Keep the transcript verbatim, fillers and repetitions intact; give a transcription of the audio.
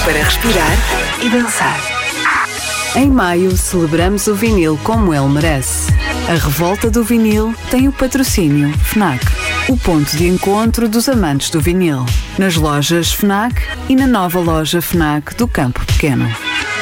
para respirar e dançar. Em maio, celebramos o vinil como ele merece. A Revolta do Vinil tem o patrocínio FNAC, o ponto de encontro dos amantes do vinil. Nas lojas FNAC e na nova loja FNAC do Campo Pequeno.